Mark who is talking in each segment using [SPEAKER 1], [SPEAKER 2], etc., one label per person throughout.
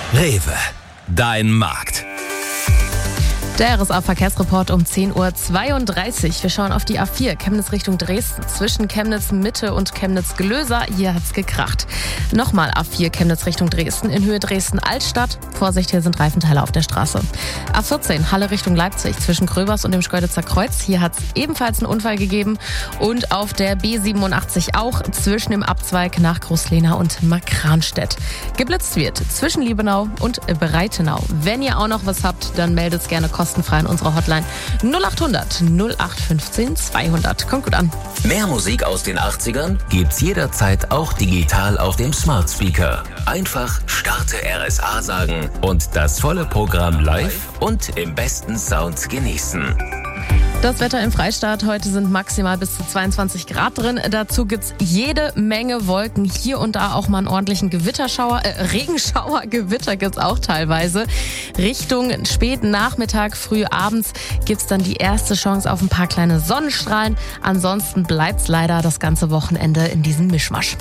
[SPEAKER 1] Rewe, dein Markt.
[SPEAKER 2] Der RSA-Verkehrsreport um 10.32 Uhr. Wir schauen auf die A4, Chemnitz Richtung Dresden. Zwischen Chemnitz Mitte und Chemnitz Gelöser, hier hat's gekracht. Nochmal A4, Chemnitz Richtung Dresden, in Höhe Dresden-Altstadt. Vorsicht, hier sind Reifenteile auf der Straße. A14, Halle Richtung Leipzig, zwischen Gröbers und dem Schkeuditzer Kreuz. Hier hat's ebenfalls einen Unfall gegeben. Und auf der B87 auch, zwischen dem Abzweig nach Großlehna und Markranstädt. Geblitzt wird zwischen Liebenau und Breitenau. Wenn ihr auch noch was habt, dann meldet's gerne kostenfrei an unserer Hotline 0800 0815 200. Kommt gut an.
[SPEAKER 1] Mehr Musik aus den 80ern gibt's jederzeit auch digital auf dem Smart Speaker. Einfach Starte RSA sagen und das volle Programm live und im besten Sound genießen.
[SPEAKER 2] Das Wetter im Freistaat. Heute sind maximal bis zu 22 Grad drin. Dazu gibt's jede Menge Wolken. Hier und da auch mal einen ordentlichen Gewitterschauer, Regenschauer, Gewitter gibt's auch teilweise. Richtung späten Nachmittag, früh abends gibt's dann die erste Chance auf ein paar kleine Sonnenstrahlen. Ansonsten bleibt's leider das ganze Wochenende in diesem Mischmasch.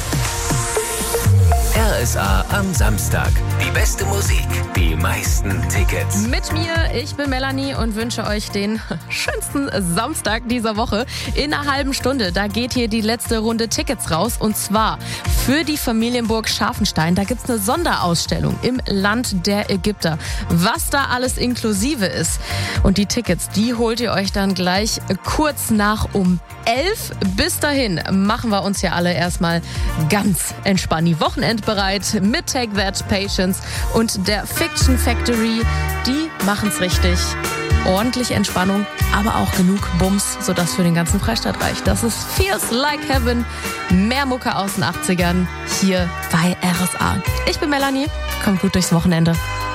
[SPEAKER 1] RSA am Samstag. Die beste Musik, die meisten Tickets.
[SPEAKER 2] Mit mir, ich bin Melanie und wünsche euch den schönsten Samstag dieser Woche. In einer halben Stunde, da geht hier die letzte Runde Tickets raus. Und zwar für die Familienburg Scharfenstein. Da gibt's eine Sonderausstellung im Land der Ägypter. Was da alles inklusive ist. Und die Tickets, die holt ihr euch dann gleich kurz nach um 11. Bis dahin machen wir uns ja alle erstmal ganz entspannt die Wochenendbereit mit Take That, Patience und der Fiction Factory. Die machen's richtig. Ordentlich Entspannung, aber auch genug Bums, sodass für den ganzen Freistaat reicht. Das ist Feels Like Heaven. Mehr Mucke aus den 80ern hier bei RSA. Ich bin Melanie. Kommt gut durchs Wochenende.